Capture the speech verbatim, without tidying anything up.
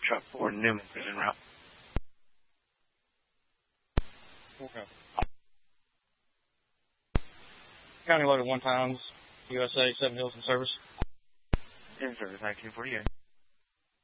Truck four Newman is en route. Okay. County loaded one times, U S A, Seven Hills in service. In service, nineteen forty-eight.